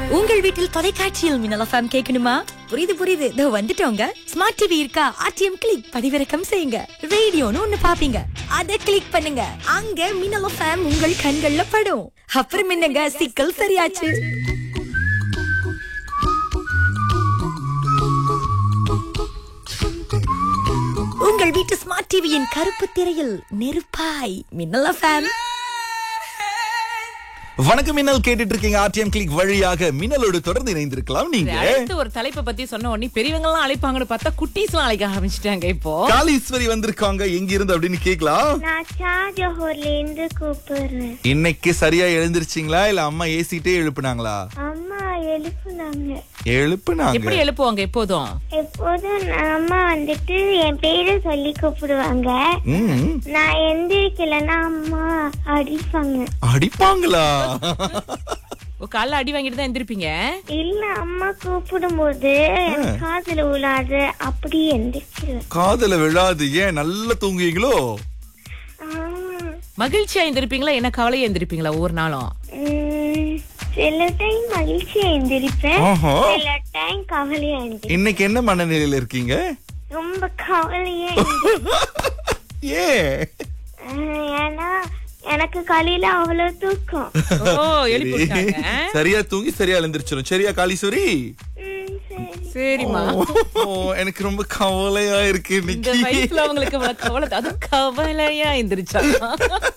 உங்கள் வீட்டில் தொலைக்காட்சியில் மின்னல் எஃப்எம் கேட்கணுமா? புரியுது இதோ வந்துட்டோங்க. ஸ்மார்ட் டிவி இருக்கா? ஆர்டிஎம் கிளிக் பதிவிறக்கம் செய்யுங்க. ரேடியோன்னு ஒண்ணு பாப்பீங்க, அதை கிளிக் பண்ணுங்க. அங்க மின்னல் எஃப்எம் உங்கள் கண்கள்ல படும். அப்புறம் என்னங்க, சிக்கல் சரியாச்சு. உங்கள் வீட்டு ஸ்மார்ட் டிவியின் கருப்பு திரையில் நெருப்பாய் மின்னல் எஃப்எம். வணக்கம், மின்னல் கேட்டுட்டு இருக்கீங்க. ஆர்டிஎம் கிளிக் வழியாக மின்னலோடு தொடர்ந்து இணைந்திருக்கலாம். நீங்க அடுத்து ஒரு தலைப்பை பத்தி சொன்ன உடனே பெரியவங்க எல்லாம் அழைப்பாங்கன்னு பார்த்தா குட்டீஸ் எல்லாம் அழைக்க ஆரம்பிச்சிட்டாங்க. இப்போ காளீஸ்வரி வந்திருக்காங்க. எங்க இருந்து அப்படின்னு கேக்கலாம். நான் ஷாஜஹூர்ல இருந்து கூப்பிடுறேன். இன்னைக்கு சரியா எழுந்திருச்சீங்களா இல்ல அம்மா ஏசிட்டே எழுப்புனாங்களா? அம்மா எழுப்புனாங்க. எப்படி எழுப்புவாங்க? எப்போதும் அம்மா வந்துட்டு என் பேரை சொல்லி கூப்பிடுவாங்க. நான் எந்திரிக்கலன்னா அம்மா அடிப்பாங்களா? காலைல அடி வாங்கிட்டு தான் எந்திரிப்பீங்க? இல்ல, அம்மா கூப்பிடும் போது காதுல விழாது, அப்படியே எந்திரிச்சிருவேன். காதுல விழாது? ஏன் நல்லா தூங்குவீங்களோ? மகிழ்ச்சியா எந்திரிப்பீங்களா? என்ன கவலையா எந்திரிப்பீங்களா ஒவ்வொரு நாளும்? சில டைம் மகிழ்ச்சியா எந்திரிப்பேன், சில டைம் கவலையா எந்திரிப்பேன். இன்னைக்கு என்ன மனநிலையில இருக்கீங்க? ரொம்ப கவலையா. ஏன்? ஏன்னா எனக்கு காலையில அவ்வளவு தூக்கம். சரியா தூங்கி சரியா எழுந்திருச்சிடும். சரியா காளீஸ்வரி? சரிமா. எனக்கு ரொம்ப கவலையா இருக்கு இன்னைக்கு. இந்த வயசுல அவங்களுக்கு கவலை, அது கவலையா எந்திரிச்சா